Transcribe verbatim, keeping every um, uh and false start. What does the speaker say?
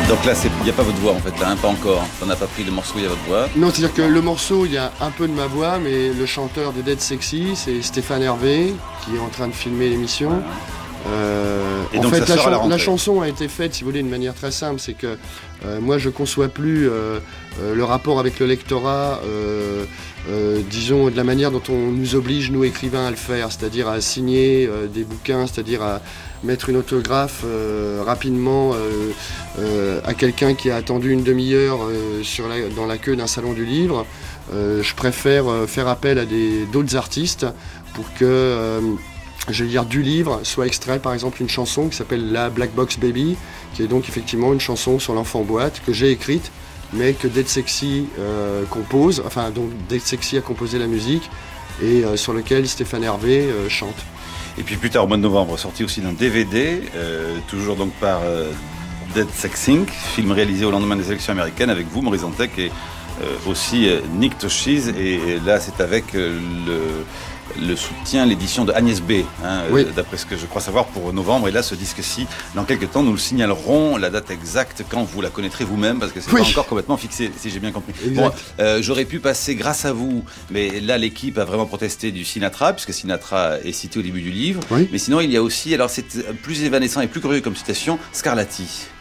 Donc là, il n'y a pas votre voix en fait, là, hein, pas encore. On n'a pas pris le morceau, il y a votre voix. Non, c'est-à-dire que le morceau, il y a un peu de ma voix, mais le chanteur de Dead Sexy, c'est Stéphane Hervé, qui est en train de filmer l'émission. Ouais. Euh, Et en donc fait, ça la, sort à la chan- rentrée. la chanson a été faite, si vous voulez, d'une manière très simple. C'est que euh, moi, je conçois plus euh, euh, le rapport avec le lectorat, euh, euh, disons, de la manière dont on nous oblige, nous écrivains, à le faire, c'est-à-dire à signer euh, des bouquins, c'est-à-dire à mettre une autographe euh, rapidement euh, euh, à quelqu'un qui a attendu une demi-heure euh, sur la, dans la queue d'un salon du livre. Euh, je préfère euh, faire appel à des, d'autres artistes pour que... Euh, je veux dire, du livre soit extrait par exemple une chanson qui s'appelle La Black Box Baby, qui est donc effectivement une chanson sur l'enfant boîte que j'ai écrite, mais que Dead Sexy euh, compose, enfin donc Dead Sexy a composé la musique et euh, sur lequel Stéphane Hervé euh, chante. Et puis plus tard, au mois de novembre, sorti aussi d'un D V D, euh, toujours donc par euh, Dead Sex Incorporated, film réalisé au lendemain des élections américaines avec vous, Maurice Dantec, et euh, aussi euh, Nick Toshiz. Et, et là, c'est avec euh, le... le soutien, l'édition de Agnès B, hein, oui. euh, d'après ce que je crois savoir, pour novembre. Et là, ce disque-ci, dans quelques temps, nous le signalerons, la date exacte, quand vous la connaîtrez vous-même, parce que c'est oui. pas encore complètement fixé, si j'ai bien compris. Bon, euh, j'aurais pu passer grâce à vous, mais là, l'équipe a vraiment protesté du Sinatra, puisque Sinatra est cité au début du livre. Oui. Mais sinon, il y a aussi, alors c'est plus évanescent et plus curieux comme citation, Scarlatti.